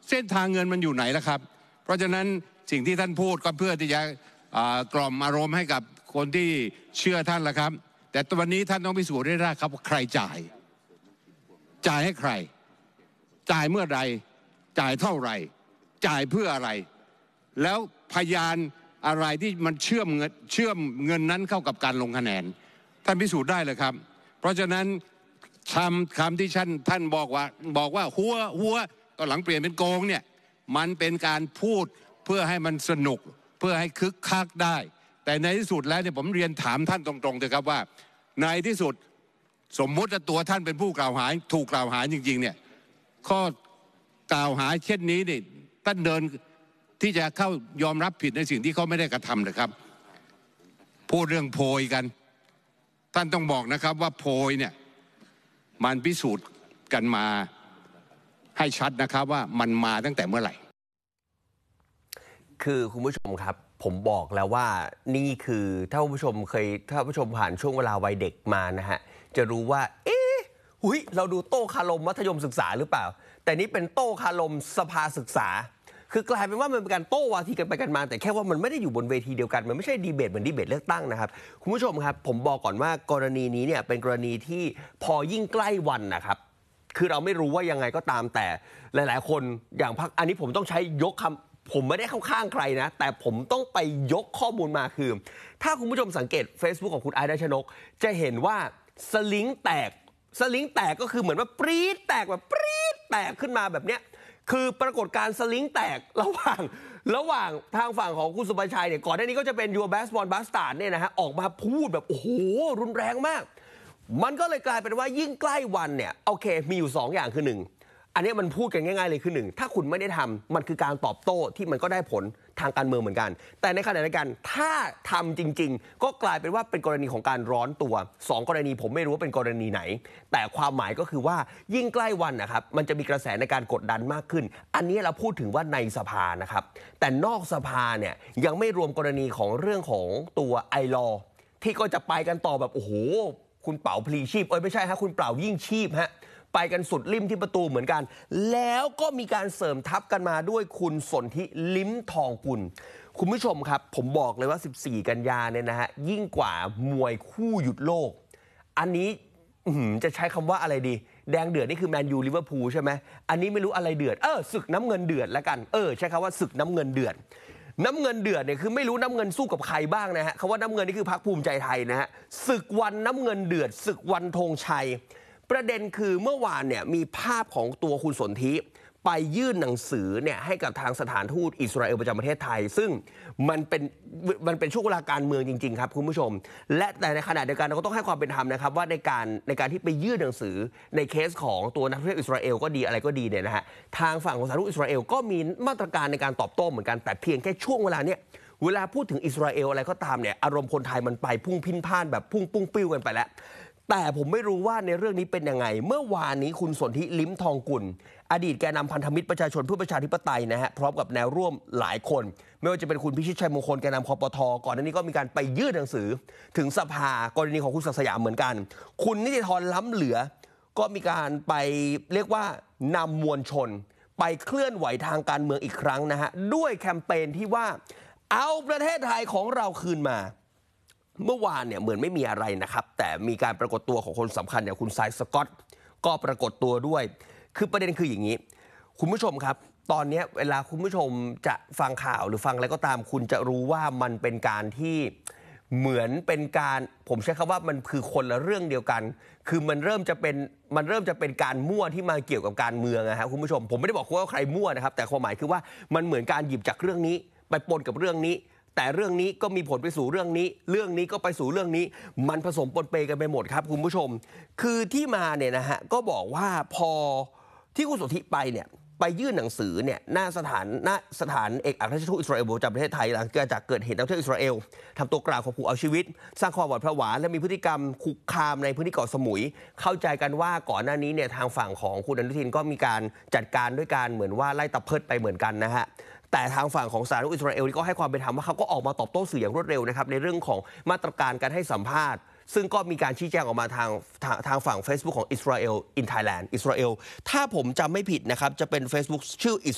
เส้นทางเงินมันอยู่ไหนล่ะครับเพราะฉะนั้นสิ่งที่ท่านพูดก็เพื่อที่จะกล่อมอารมณ์ให้กับคนที่เชื่อท่านล่ะครับแต่วันนี้ท่านต้องพิสูจน์ได้ครับว่าใครจ่ายให้ใครจ่ายเมื่อใดจ่ายเท่าไหร่จ่ายเพื่ออะไรแล้วพยานอะไรที่มันเชื่อมเงินนั้นเข้ากับการลงคะแนนท่านพิสูจน์ได้เลยครับเพราะฉะนั้นคำที่ท่านบอกว่าหัวตอนหลังเปลี่ยนเป็นโกงเนี่ยมันเป็นการพูดเพื่อให้มันสนุกเพื่อให้คึกคักได้แต่ในที่สุดแล้วเนี่ยผมเรียนถามท่านตรงๆเลยครับว่าในที่สุดสมมุติว่าตัวท่านเป็นผู้กล่าวหาถูกกล่าวหาจริงๆเนี่ยข้อกล่าวหาเช่นนี้เนี่ยท่านเดินที่จะเข้ายอมรับผิดในสิ่งที่เขาไม่ได้กระทำเลยครับพูดเรื่องโพยกันท่านต้องบอกนะครับว่าโพยเนี่ยมันพิสูจน์กันมาให้ชัดนะครับว่ามันมาตั้งแต่เมื่อไหร่คือคุณผู้ชมครับผมบอกแล้วว่านี่คือถ้าผู้ชมผ่านช่วงเวลาวัยเด็กมานะฮะจะรู้ว่าเราดูโต้คารมมัธยมศึกษาหรือเปล่าแต่นี่เป็นโต้คารมสภาศึกษาคือกลายเป็นว่ามันเป็นการโต้วาทีกันไปกันมาแต่แค่ว่ามันไม่ได้อยู่บนเวทีเดียวกันมันไม่ใช่ดีเบตเหมือนดีเบตเลือกตั้งนะครับคุณผู้ชมครับผมบอกก่อนว่ากรณีนี้เนี่ยเป็นกรณีที่พอยิ่งใกล้วันนะครับคือเราไม่รู้ว่ายังไงก็ตามแต่หลายๆคนอย่างพรรคอันนี้ผมต้องใช้ยกคำผมไม่ได้เข้าข้างใครนะแต่ผมต้องไปยกข้อมูลมาคือถ้าคุณผู้ชมสังเกต Facebook ของคุณไอซ์ ดัชนกจะเห็นว่าสลิงแตกก็คือเหมือนว่าปรี๊ดแตกแบบปรี๊ดแตกขึ้นมาแบบเนี้ยคือปรากฏการสลิงแตกระหว่างทางฝั่งของคุณสุภชัยเนี่ยก่อนหน้านี้ก็จะเป็นยูแบสบอลบัสตาร์ดเนี่ยนะฮะออกมาพูดแบบโอ้โหรุนแรงมากมันก็เลยกลายเป็นว่ายิ่งใกล้วันเนี่ยโอเคมีอยู่2อย่างคือ1อันนี้มันพูดกันง่ายๆเลยคือ1ถ้าคุณไม่ได้ทำมันคือการตอบโต้ที่มันก็ได้ผลทางการเมืองเหมือนกันแต่ในขณะเดียวกันถ้าทำจริงๆก็กลายเป็นว่าเป็นกรณีของการร้อนตัว2กรณีผมไม่รู้ว่าเป็นกรณีไหนแต่ความหมายก็คือว่ายิ่งใกล้วันนะครับมันจะมีกระแสในการกดดันมากขึ้นอันนี้เราพูดถึงว่าในสภานะครับแต่นอกสภาเนี่ยยังไม่รวมกรณีของเรื่องของตัวไอลอที่ก็จะไปกันต่อแบบโอ้โหคุณเป๋าพลีชีพไม่ใช่ฮะคุณเป๋ายิ่งชีพฮะไปกันสุดริมที่ประตูเหมือนกันแล้วก็มีการเสริมทัพกันมาด้วยคุณสนธิลิ้มทองกุลคุณผู้ชมครับผมบอกเลยว่า14กันยาเนี่ยนะฮะยิ่งกว่ามวยคู่หยุดโลกอันนี้จะใช้คำว่าอะไรดีแดงเดือดนี่คือแมนยูลิเวอร์พูลใช่ไหมอันนี้ไม่รู้อะไรเดือดศึกน้ำเงินเดือดแล้วกันใช้คำว่าศึกน้ำเงินเดือดเนี่ยคือไม่รู้น้ำเงินสู้กับใครบ้างนะฮะคำว่าน้ำเงินนี่คือพรรคภูมิใจไทยนะฮะศึกวันน้ำเงินเดือดศึกวันธงชัยประเด็นคือเมื่อวานเนี่ยมีภาพของตัวคุณสนธิไปยื่นหนังสือเนี่ยให้กับทางสถานทูตอิสราเอลประจำประเทศไทยซึ่งมันเป็นช่วงเวลาการเมืองจริงๆครับคุณผู้ชมและแต่ในขณะเดียวกันเราก็ต้องให้ความเป็นธรรมนะครับว่าในการที่ไปยื่นหนังสือในเคสของตัวนักท่องเที่ยวอิสราเอลก็ดีอะไรก็ดีเนี่ยนะฮะทางฝั่งของสถานทูตอิสราเอลก็มีมาตรการในการตอบโต้เหมือนกันแต่เพียงแค่ช่วงเวลาเนี่ยเวลาพูดถึงอิสราเอลอะไรก็ตามเนี่ยอารมณ์คนไทยมันไปพุ่งพินพ่านแบบพุ่งปุ้งปิ้วกันไปแล้วแต่ผมไม่รู้ว่าในเรื่องนี้เป็นยังไงเมื่อวานนี้คุณสนธิลิ้มทองกุลอดีตแกนนำพันธมิตรประชาชนเพื่อประชาธิปไตยนะฮะพร้อมกับแนวร่วมหลายคนไม่ว่าจะเป็นคุณพิชิตชัยมงคลแกนนำคปท.ก่อนหน้านี้ก็มีการไปยื่นหนังสือถึงสภากรณีของคุณศักดิ์สยามเหมือนกันคุณนิติธรล้ำเหลือก็มีการไปเรียกว่านำมวลชนไปเคลื่อนไหวทางการเมืองอีกครั้งนะฮะด้วยแคมเปญที่ว่าเอาประเทศไทยของเราคืนมาเมื่อวานเนี่ยเหมือนไม่มีอะไรนะครับแต่มีการปรากฏตัวของคนสำคัญอย่างคุณไซสกอตก็ปรากฏตัวด้วยคือประเด็นคืออย่างนี้คุณผู้ชมครับตอนนี้เวลาคุณผู้ชมจะฟังข่าวหรือฟังอะไรก็ตามคุณจะรู้ว่ามันเป็นการที่เหมือนเป็นการผมใช้คำว่ามันคือคนละเรื่องเดียวกันคือมันเริ่มจะเป็นการมั่วที่มาเกี่ยวกับการเมืองนะครับคุณผู้ชมผมไม่ได้บอกว่าใครมั่วนะครับแต่ความหมายคือว่ามันเหมือนการหยิบจากเรื่องนี้ไปปนกับเรื่องนี้แต่เรื่องนี้ก็มีผลไปสู่เรื่องนี้ก็ไปสู่เรื่องนี้มันผสมปนเปกันไปหมดครับคุณผู้ชมคือที่มาเนี่ยนะฮะก็บอกว่าพอที่คุณสนธิไปเนี่ยไปยื่นหนังสือเนี่ยหน้าสถานเอกอัครราชทูตอิสราเอลประจำประเทศไทยหลังจากเกิดเหตุนักท่องเที่ยวอิสราเอลทำตัวกลางข่มขู่เอาชีวิตสร้างความหวาดผวาและมีพฤติกรรมคุกคามในพื้นที่เกาะสมุยเข้าใจกันว่าก่อนหน้านี้เนี่ยทางฝั่งของคุณอนุทินก็มีการจัดการด้วยการเหมือนว่าไล่ตะเพิดไปเหมือนกันนะฮะแต่ทางฝั่งของสหรัฐอิสราเอลก็ให้ความเป็นธรรมว่าเขาก็ออกมาตอบโต้สื่ออย่างรวดเร็วนะครับในเรื่องของมาตรการการให้สัมภาษณ์ซึ่งก็มีการชี้แจงออกมาทางฝั่ง Facebook ของ Israel in Thailand อิสราเอลถ้าผมจำไม่ผิดนะครับจะเป็น Facebook ชื่อ